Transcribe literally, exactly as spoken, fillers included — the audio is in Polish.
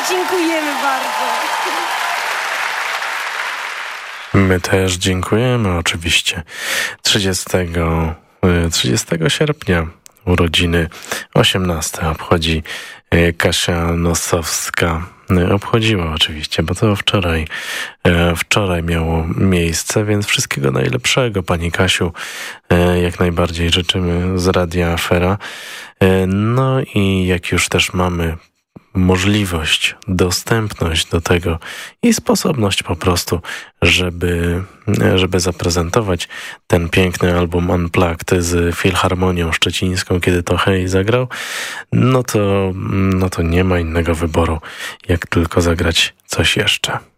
Dziękujemy bardzo. My też dziękujemy oczywiście. trzydziestego sierpnia urodziny osiemnaste obchodzi Kasia Nosowska. Obchodziła oczywiście, bo to wczoraj, wczoraj miało miejsce, więc wszystkiego najlepszego Pani Kasiu jak najbardziej życzymy z Radia Afera. No i jak już też mamy możliwość, dostępność do tego i sposobność po prostu, żeby, żeby zaprezentować ten piękny album Unplugged z Filharmonią Szczecińską, kiedy to Hej zagrał, no to, no to nie ma innego wyboru, jak tylko zagrać coś jeszcze.